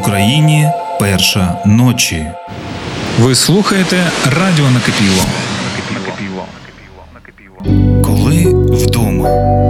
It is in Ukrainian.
В Україні перша ночі. Ви слухаєте Радіо Накипіло. Коли вдома.